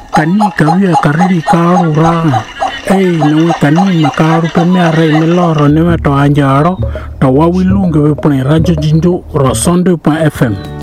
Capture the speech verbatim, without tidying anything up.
kani kawia kariri karu ra ei no kani makaru pemia re meloro ne to anjaro to wawilunge we pone radio jinjo rosondo pa F M.